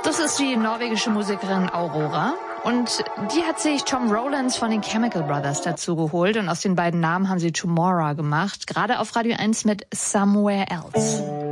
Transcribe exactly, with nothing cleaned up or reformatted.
Das ist die norwegische Musikerin Aurora. Und die hat sich Tom Rowlands von den Chemical Brothers dazu geholt. Und aus den beiden Namen haben sie Tomorrow gemacht. Gerade auf Radio eins mit Somewhere Else.